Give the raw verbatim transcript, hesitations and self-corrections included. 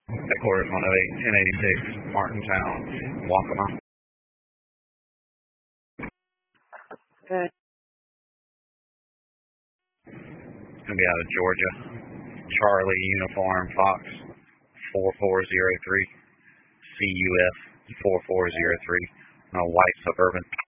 Headquarters one oh eight, ten eighty-six, Martintown, Waccamaw. Okay. It's going to be out of Georgia. Charlie Uniform Fox four four zero three, C U F four four zero three, a white Suburban.